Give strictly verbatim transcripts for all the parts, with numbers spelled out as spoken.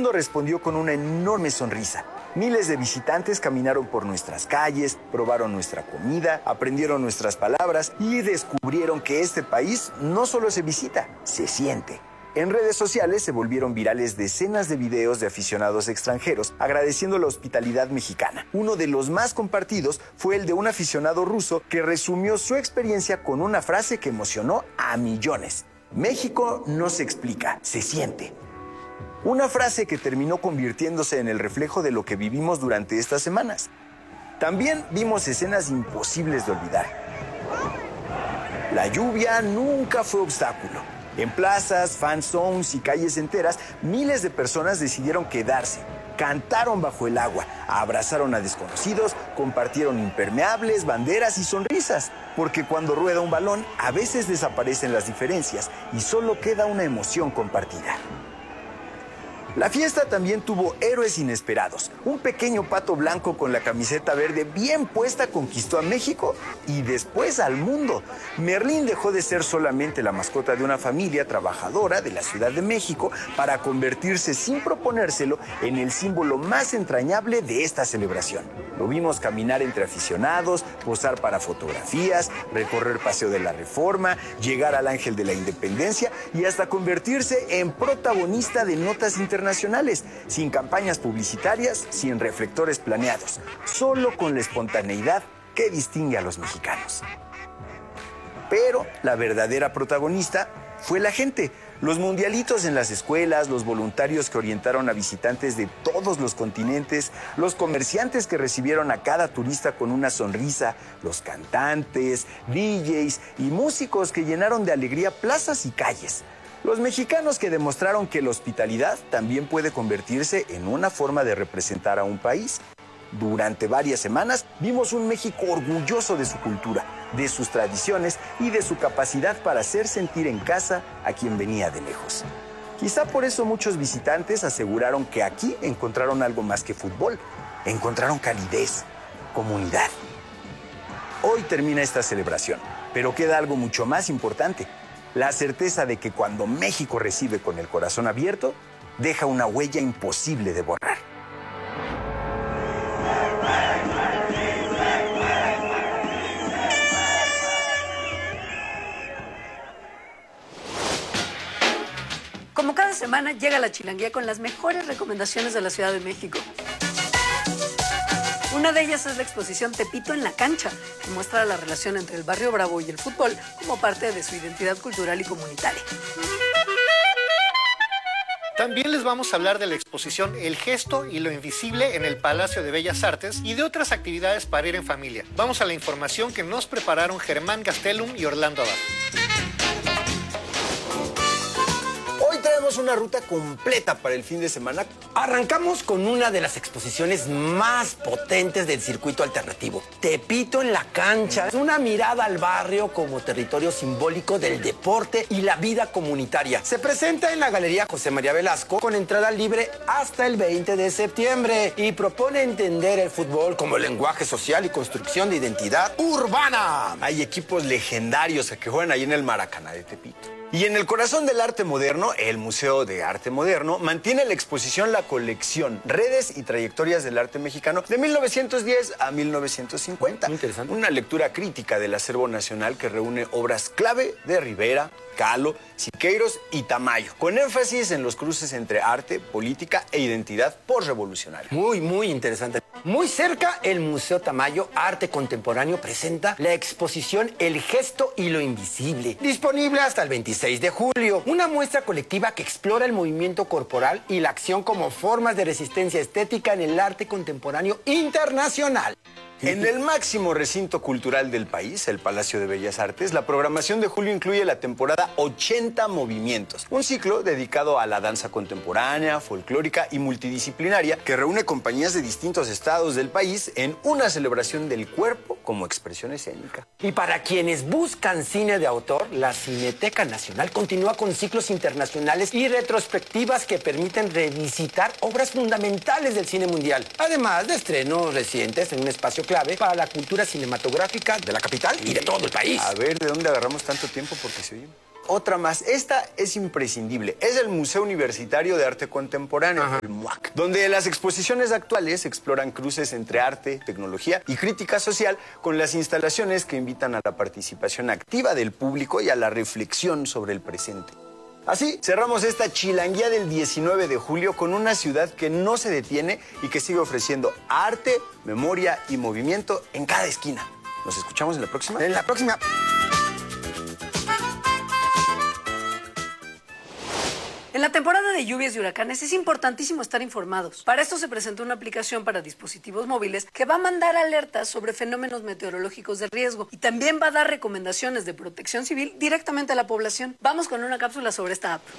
mundo respondió con una enorme sonrisa. Miles de visitantes caminaron por nuestras calles, probaron nuestra comida, aprendieron nuestras palabras y descubrieron que este país no solo se visita, se siente. En redes sociales se volvieron virales decenas de videos de aficionados extranjeros agradeciendo la hospitalidad mexicana. Uno de los más compartidos fue el de un aficionado ruso que resumió su experiencia con una frase que emocionó a millones. México no se explica, se siente. Una frase que terminó convirtiéndose en el reflejo de lo que vivimos durante estas semanas. También vimos escenas imposibles de olvidar. La lluvia nunca fue obstáculo. En plazas, fan zones y calles enteras, miles de personas decidieron quedarse. Cantaron bajo el agua, abrazaron a desconocidos, compartieron impermeables, banderas y sonrisas. Porque cuando rueda un balón, a veces desaparecen las diferencias y solo queda una emoción compartida. La fiesta también tuvo héroes inesperados. Un pequeño pato blanco con la camiseta verde bien puesta conquistó a México y después al mundo. Merlín dejó de ser solamente la mascota de una familia trabajadora de la Ciudad de México para convertirse, sin proponérselo, en el símbolo más entrañable de esta celebración. Lo vimos caminar entre aficionados, posar para fotografías, recorrer Paseo de la Reforma, llegar al Ángel de la Independencia y hasta convertirse en protagonista de notas internacionales. Nacionales, sin campañas publicitarias, sin reflectores planeados, solo con la espontaneidad que distingue a los mexicanos. Pero la verdadera protagonista fue la gente, los mundialitos en las escuelas, los voluntarios que orientaron a visitantes de todos los continentes, los comerciantes que recibieron a cada turista con una sonrisa, los cantantes, D Js y músicos que llenaron de alegría plazas y calles. Los mexicanos que demostraron que la hospitalidad también puede convertirse en una forma de representar a un país. Durante varias semanas vimos un México orgulloso de su cultura, de sus tradiciones y de su capacidad para hacer sentir en casa a quien venía de lejos. Quizá por eso muchos visitantes aseguraron que aquí encontraron algo más que fútbol. Encontraron calidez, comunidad. Hoy termina esta celebración, pero queda algo mucho más importante. La certeza de que cuando México recibe con el corazón abierto, deja una huella imposible de borrar. Como cada semana, llega la Chilanguía con las mejores recomendaciones de la Ciudad de México. Una de ellas es la exposición Tepito en la cancha, que muestra la relación entre el barrio bravo y el fútbol como parte de su identidad cultural y comunitaria. También les vamos a hablar de la exposición El Gesto y lo Invisible en el Palacio de Bellas Artes y de otras actividades para ir en familia. Vamos a la información que nos prepararon Germán Gastelum y Orlando Abad. Tenemos una ruta completa para el fin de semana. Arrancamos con una de las exposiciones más potentes del circuito alternativo. Tepito en la cancha. Es una mirada al barrio como territorio simbólico del deporte y la vida comunitaria. Se presenta en la Galería José María Velasco con entrada libre hasta el veinte de septiembre y propone entender el fútbol como lenguaje social y construcción de identidad urbana. Hay equipos legendarios que juegan ahí en el Maracaná de Tepito. Y en el corazón del arte moderno, el Museo de Arte Moderno mantiene la exposición la colección Redes y Trayectorias del Arte Mexicano de mil novecientos diez a mil novecientos cincuenta. Muy interesante. Una lectura crítica del acervo nacional que reúne obras clave de Rivera, Kahlo, Siqueiros y Tamayo, con énfasis en los cruces entre arte, política e identidad postrevolucionaria. Muy, muy interesante. Muy cerca, el Museo Tamayo Arte Contemporáneo presenta la exposición El Gesto y lo Invisible, disponible hasta el veintiséis de julio. Una muestra colectiva que explora el movimiento corporal y la acción como formas de resistencia estética en el arte contemporáneo internacional. En el máximo recinto cultural del país, el Palacio de Bellas Artes, la programación de julio incluye la temporada ochenta Movimientos, un ciclo dedicado a la danza contemporánea, folclórica y multidisciplinaria que reúne compañías de distintos estados del país en una celebración del cuerpo como expresión escénica. Y para quienes buscan cine de autor, la Cineteca Nacional continúa con ciclos internacionales y retrospectivas que permiten revisitar obras fundamentales del cine mundial, además de estrenos recientes en un espacio clave para la cultura cinematográfica de la capital y de todo el país. A ver, ¿de dónde agarramos tanto tiempo? Porque se oye. otra más. Esta es imprescindible. Es el Museo Universitario de Arte Contemporáneo, Ajá. el M U A C, donde las exposiciones actuales exploran cruces entre arte, tecnología y crítica social con las instalaciones que invitan a la participación activa del público y a la reflexión sobre el presente. Así, cerramos esta chilanguía del diecinueve de julio con una ciudad que no se detiene y que sigue ofreciendo arte, memoria y movimiento en cada esquina. ¿Nos escuchamos en la próxima? En la próxima. En la temporada de lluvias y huracanes es importantísimo estar informados. Para esto se presentó una aplicación para dispositivos móviles que va a mandar alertas sobre fenómenos meteorológicos de riesgo y también va a dar recomendaciones de protección civil directamente a la población. Vamos con una cápsula sobre esta app.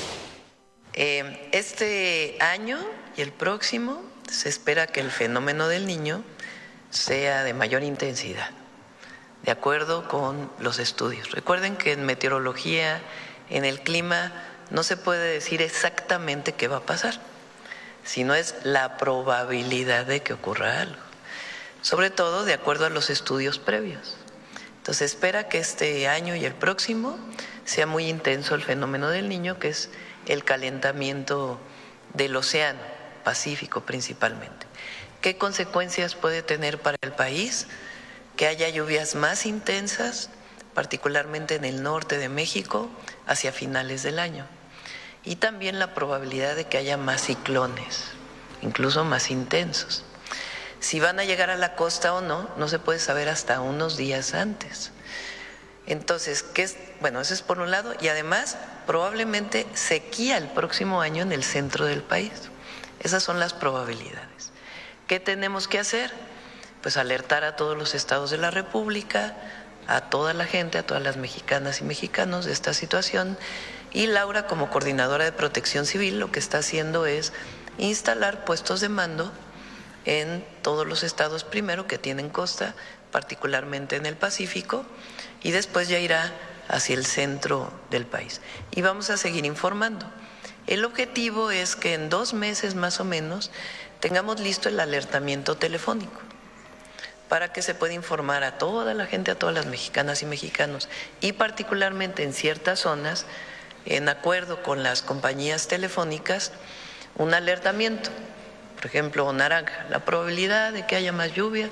Eh, este año y el próximo se espera que el fenómeno del Niño sea de mayor intensidad, de acuerdo con los estudios. Recuerden que en meteorología, en el clima, no se puede decir exactamente qué va a pasar, sino es la probabilidad de que ocurra algo, sobre todo de acuerdo a los estudios previos. Entonces espera que este año y el próximo sea muy intenso el fenómeno del Niño, que es el calentamiento del océano Pacífico principalmente. ¿Qué consecuencias puede tener para el país? Que haya lluvias más intensas, particularmente en el norte de México, hacia finales del año. Y también la probabilidad de que haya más ciclones, incluso más intensos. Si van a llegar a la costa o no, no se puede saber hasta unos días antes. Entonces, ¿qué es? Bueno, eso es por un lado. Y además, probablemente sequía el próximo año en el centro del país. Esas son las probabilidades. ¿Qué tenemos que hacer? Pues alertar a todos los estados de la República, a toda la gente, a todas las mexicanas y mexicanos de esta situación. Y Laura, como coordinadora de Protección Civil, lo que está haciendo es instalar puestos de mando en todos los estados primero que tienen costa, particularmente en el Pacífico, y después ya irá hacia el centro del país. Y vamos a seguir informando. El objetivo es que en dos meses más o menos tengamos listo el alertamiento telefónico, para que se pueda informar a toda la gente, a todas las mexicanas y mexicanos, y particularmente en ciertas zonas, en acuerdo con las compañías telefónicas, un alertamiento. Por ejemplo, naranja, la probabilidad de que haya más lluvia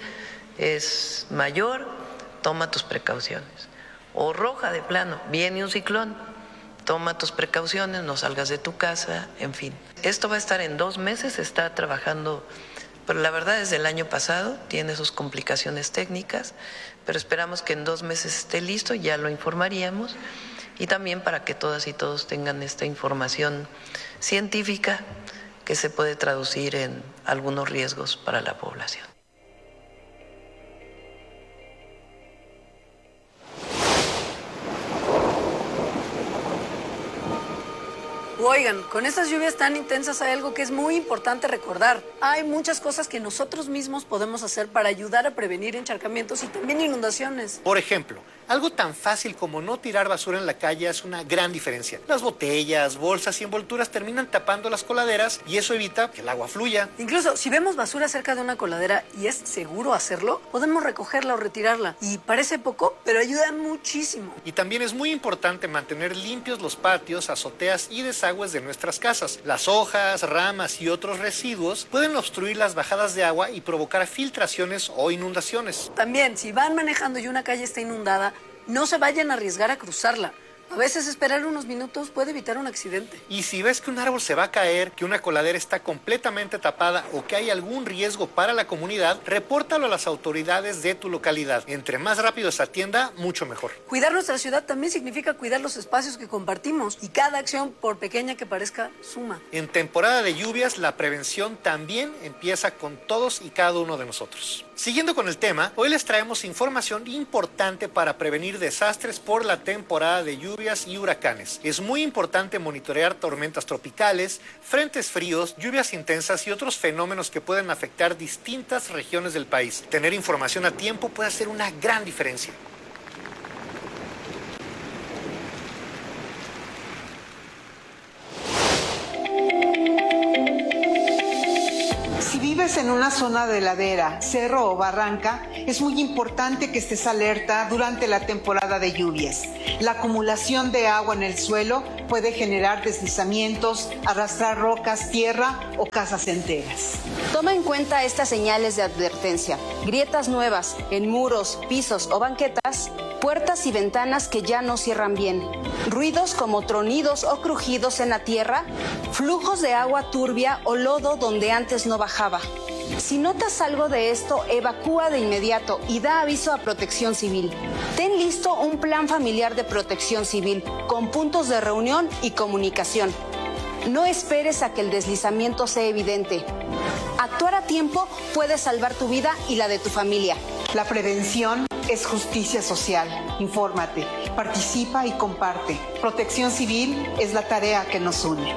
es mayor, toma tus precauciones. O roja, de plano, viene un ciclón, toma tus precauciones, no salgas de tu casa, en fin. Esto va a estar en dos meses, se está trabajando. Pero la verdad, desde el año pasado tiene sus complicaciones técnicas, pero esperamos que en dos meses esté listo, ya lo informaríamos, y también para que todas y todos tengan esta información científica que se puede traducir en algunos riesgos para la población. Oigan, con estas lluvias tan intensas hay algo que es muy importante recordar. Hay muchas cosas que nosotros mismos podemos hacer para ayudar a prevenir encharcamientos y también inundaciones. Por ejemplo, algo tan fácil como no tirar basura en la calle hace una gran diferencia. Las botellas, bolsas y envolturas terminan tapando las coladeras y eso evita que el agua fluya. Incluso si vemos basura cerca de una coladera y es seguro hacerlo, podemos recogerla o retirarla. Y parece poco, pero ayuda muchísimo. Y también es muy importante mantener limpios los patios, azoteas y desagües de nuestras casas. Las hojas, ramas y otros residuos pueden obstruir las bajadas de agua y provocar filtraciones o inundaciones. También, si van manejando y una calle está inundada, no se vayan a arriesgar a cruzarla. A veces esperar unos minutos puede evitar un accidente. Y si ves que un árbol se va a caer, que una coladera está completamente tapada o que hay algún riesgo para la comunidad, repórtalo a las autoridades de tu localidad. Entre más rápido se atienda, mucho mejor. Cuidar nuestra ciudad también significa cuidar los espacios que compartimos y cada acción, por pequeña que parezca, suma. En temporada de lluvias, la prevención también empieza con todos y cada uno de nosotros. Siguiendo con el tema, hoy les traemos información importante para prevenir desastres por la temporada de lluvias y huracanes. Es muy importante monitorear tormentas tropicales, frentes fríos, lluvias intensas y otros fenómenos que pueden afectar distintas regiones del país. Tener información a tiempo puede hacer una gran diferencia. Si vives en una zona de ladera, cerro o barranca, es muy importante que estés alerta durante la temporada de lluvias. La acumulación de agua en el suelo puede generar deslizamientos, arrastrar rocas, tierra o casas enteras. Toma en cuenta estas señales de advertencia: grietas nuevas en muros, pisos o banquetas, puertas y ventanas que ya no cierran bien, ruidos como tronidos o crujidos en la tierra, flujos de agua turbia o lodo donde antes no bajaba. Si notas algo de esto, evacúa de inmediato y da aviso a Protección Civil. Ten listo un plan familiar de protección civil con puntos de reunión y comunicación. No esperes a que el deslizamiento sea evidente. Actuar a tiempo puede salvar tu vida y la de tu familia. La prevención es justicia social. Infórmate, participa y comparte. Protección Civil es la tarea que nos une.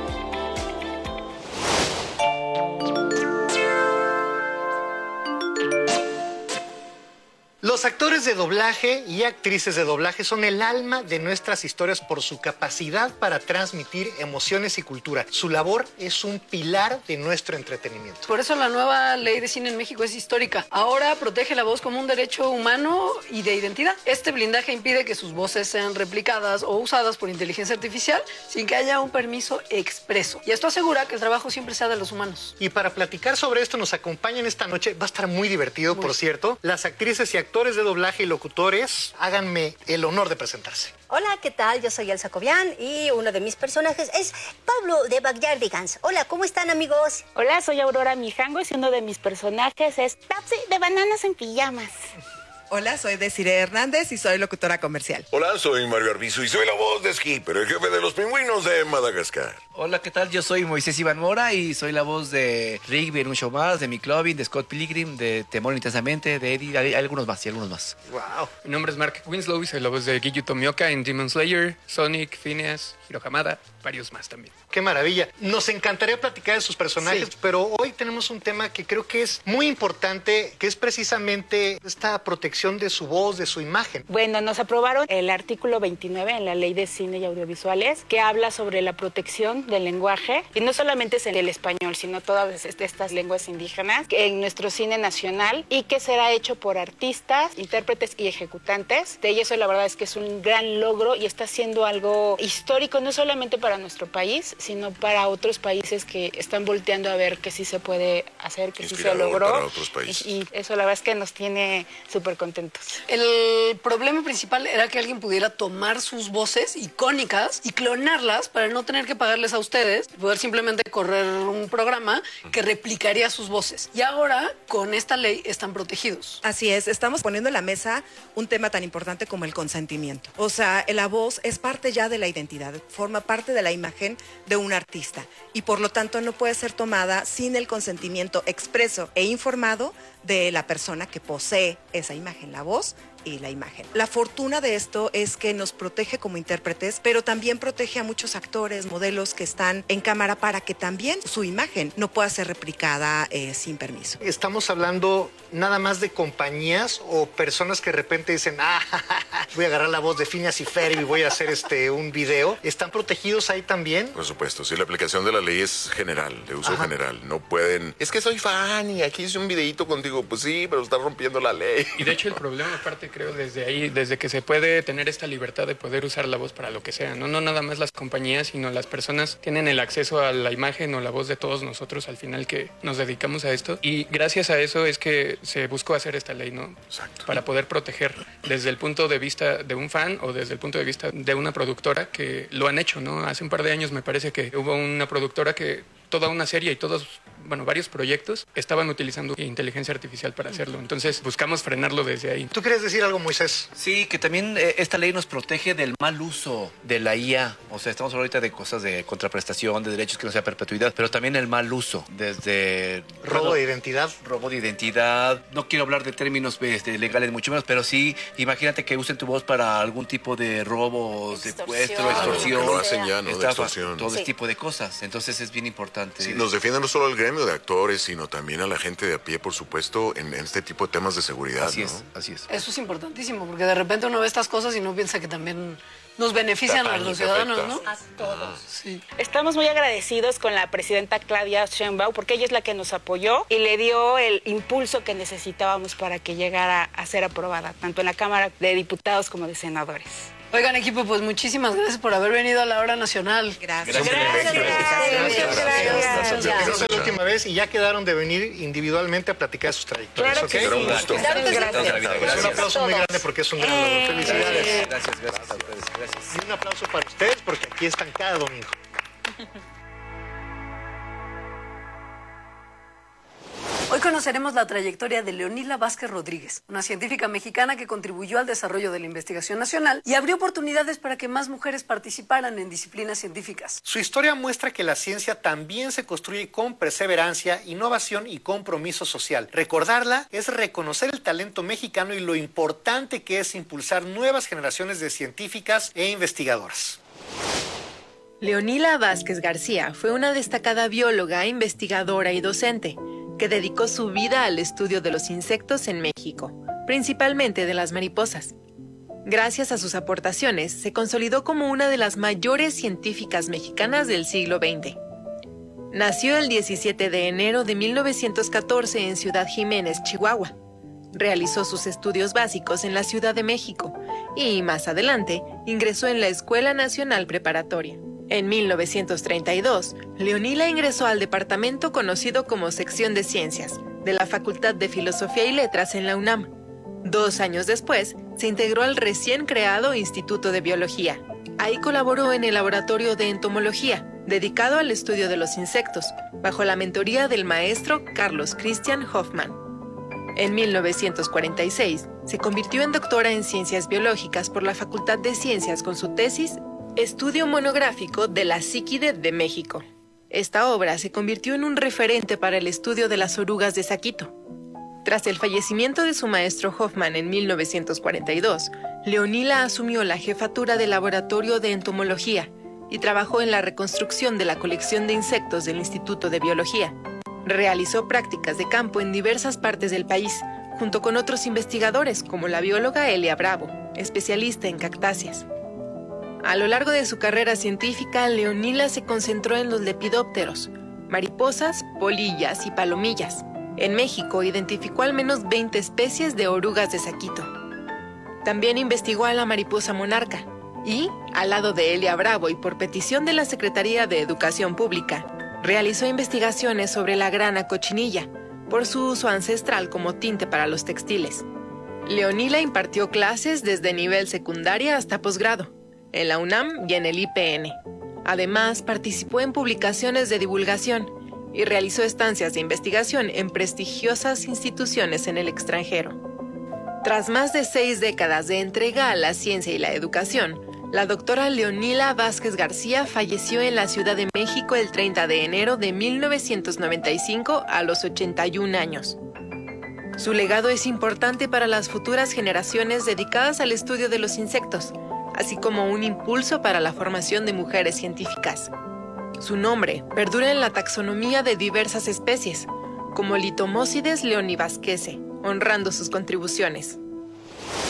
Los actores de doblaje y actrices de doblaje son el alma de nuestras historias por su capacidad para transmitir emociones y cultura. Su labor es un pilar de nuestro entretenimiento. Por eso la nueva ley de cine en México es histórica. Ahora protege la voz como un derecho humano y de identidad. Este blindaje impide que sus voces sean replicadas o usadas por inteligencia artificial sin que haya un permiso expreso. Y esto asegura que el trabajo siempre sea de los humanos. Y para platicar sobre esto nos acompañan esta noche, va a estar muy divertido, muy. Por cierto, las actrices y actores de doblaje y locutores. Háganme el honor de presentarse. Hola, ¿qué tal? Yo soy Elsa Cobian y uno de mis personajes es Pablo de Backyardigans. Hola, ¿cómo están, amigos? Hola, soy Aurora Mijangos y uno de mis personajes es Papsi de Bananas en Pijamas. Hola, soy Desiree Hernández y soy locutora comercial. Hola, soy Mario Arbizu y soy la voz de Skipper, el jefe de los pingüinos de Madagascar. Hola, ¿qué tal? Yo soy Moisés Iván Mora y soy la voz de Rigby en un show más, de McLovin, de Scott Pilgrim, de Temor Intensamente, de Eddie, hay algunos más y algunos más. Wow. Mi nombre es Mark Winslow y soy la voz de Giyu Tomioka en Demon Slayer, Sonic, Phineas, Hiro Hamada, varios más también. Qué maravilla. Nos encantaría platicar de sus personajes, sí. Pero hoy tenemos un tema que creo que es muy importante, que es precisamente esta protección de su voz, de su imagen. Bueno, nos aprobaron el artículo veintinueve en la Ley de Cine y Audiovisuales, que habla sobre la protección del lenguaje, y no solamente es en el español, sino todas estas lenguas indígenas, en nuestro cine nacional, y que será hecho por artistas, intérpretes y ejecutantes. De eso la verdad es que es un gran logro y está siendo algo histórico, no solamente para nuestro país, sino para otros países que están volteando a ver que sí se puede hacer, que sí se logró. Para otros países. Y, y eso la verdad es que nos tiene súper contentos. El problema principal era que alguien pudiera tomar sus voces icónicas y clonarlas para no tener que pagarles a ustedes, poder simplemente correr un programa que replicaría sus voces. Y ahora, con esta ley, están protegidos. Así es, estamos poniendo en la mesa un tema tan importante como el consentimiento. O sea, la voz es parte ya de la identidad, forma parte de la imagen de un artista y por lo tanto no puede ser tomada sin el consentimiento expreso e informado de la persona que posee esa imagen, la voz y la imagen. La fortuna de esto es que nos protege como intérpretes, pero también protege a muchos actores, modelos que están en cámara para que también su imagen no pueda ser replicada eh, sin permiso. ¿Estamos hablando nada más de compañías o personas que de repente dicen, ah, voy a agarrar la voz de Phineas y Ferb y voy a hacer este un video? ¿Están protegidos ahí también? Por supuesto, sí, la aplicación de la ley es general, de uso Ajá. general. No pueden, es que soy fan y aquí hice un videíto contigo. Pues sí, pero está rompiendo la ley. Y de hecho el problema aparte creo desde ahí, desde que se puede tener esta libertad de poder usar la voz para lo que sea, no, no nada más las compañías, sino las personas tienen el acceso a la imagen o la voz de todos nosotros al final que nos dedicamos a esto. Y gracias a eso es que se buscó hacer esta ley, ¿no? Exacto. Para poder proteger desde el punto de vista de un fan o desde el punto de vista de una productora que lo han hecho, ¿no? Hace un par de años me parece que hubo una productora que toda una serie y todos, bueno, varios proyectos estaban utilizando inteligencia artificial para hacerlo. Entonces buscamos frenarlo desde ahí. ¿Tú quieres decir algo, Moisés? Sí, que también eh, esta ley nos protege del mal uso de la I A. O sea, estamos ahorita de cosas de contraprestación, de derechos que no sea perpetuidad, pero también el mal uso, desde... Robo bueno, de identidad. Robo de identidad. No quiero hablar de términos este, legales mucho menos, pero sí, imagínate que usen tu voz para algún tipo de robo, secuestro, extorsión. Que lo hacen ya, ¿no? Estafa, de extorsión. todo sí. este tipo de cosas. Entonces es bien importante importante. Sí, nos defiende no solo al gremio de actores, sino también a la gente de a pie, por supuesto, en, en este tipo de temas de seguridad. Así ¿no? es, así es. Eso es importantísimo, porque de repente uno ve estas cosas y no piensa que también nos benefician a los ciudadanos, ¿no? A todos. Sí. Estamos muy agradecidos con la presidenta Claudia Sheinbaum porque ella es la que nos apoyó y le dio el impulso que necesitábamos para que llegara a ser aprobada, tanto en la Cámara de Diputados como de Senadores. Oigan, equipo, pues muchísimas gracias por haber venido a la hora nacional. Gracias. Gracias, gracias, gracias. Esa es la última vez y ya quedaron de venir individualmente a platicar de sus trayectorias, Claro ¿ok? que sí. Será un gusto. Gracias. Un aplauso muy grande porque es un gran logro. Felicidades. Gracias, gracias a ustedes. Gracias. Y un aplauso para ustedes porque aquí están cada domingo. Hoy conoceremos la trayectoria de Leonila Vázquez Rodríguez, una científica mexicana que contribuyó al desarrollo de la investigación nacional y abrió oportunidades para que más mujeres participaran en disciplinas científicas. Su historia muestra que la ciencia también se construye con perseverancia, innovación y compromiso social. Recordarla es reconocer el talento mexicano y lo importante que es impulsar nuevas generaciones de científicas e investigadoras. Leonila Vázquez García fue una destacada bióloga, investigadora y docente que dedicó su vida al estudio de los insectos en México, principalmente de las mariposas. Gracias a sus aportaciones, se consolidó como una de las mayores científicas mexicanas del siglo veinte. Nació el diecisiete de enero de mil novecientos catorce en Ciudad Jiménez, Chihuahua. Realizó sus estudios básicos en la Ciudad de México y, más adelante, ingresó en la Escuela Nacional Preparatoria. En mil novecientos treinta y dos, Leonila ingresó al departamento conocido como Sección de Ciencias, de la Facultad de Filosofía y Letras en la UNAM. Dos años después, se integró al recién creado Instituto de Biología. Ahí colaboró en el Laboratorio de Entomología, dedicado al estudio de los insectos, bajo la mentoría del maestro Carlos Christian Hoffman. En mil novecientos cuarenta y seis, se convirtió en doctora en Ciencias Biológicas por la Facultad de Ciencias con su tesis Estudio monográfico de la psíquide de México. Esta obra se convirtió en un referente para el estudio de las orugas de saquito. Tras el fallecimiento de su maestro Hoffman en mil novecientos cuarenta y dos, Leonila asumió la jefatura del Laboratorio de Entomología y trabajó en la reconstrucción de la colección de insectos del Instituto de Biología. Realizó prácticas de campo en diversas partes del país, junto con otros investigadores como la bióloga Elia Bravo, especialista en cactáceas. A lo largo de su carrera científica, Leonila se concentró en los lepidópteros, mariposas, polillas y palomillas. En México identificó al menos veinte especies de orugas de saquito. También investigó a la mariposa monarca y, al lado de Elia Bravo y por petición de la Secretaría de Educación Pública, realizó investigaciones sobre la grana cochinilla, por su uso ancestral como tinte para los textiles. Leonila impartió clases desde nivel secundaria hasta posgrado, en la UNAM y en el I P N. Además, participó en publicaciones de divulgación y realizó estancias de investigación en prestigiosas instituciones en el extranjero. Tras más de seis décadas de entrega a la ciencia y la educación, la doctora Leonila Vázquez García falleció en la Ciudad de México el treinta de enero de mil novecientos noventa y cinco a los ochenta y un años. Su legado es importante para las futuras generaciones dedicadas al estudio de los insectos, así como un impulso para la formación de mujeres científicas. Su nombre perdura en la taxonomía de diversas especies, como Litomósides leonivasquese, honrando sus contribuciones.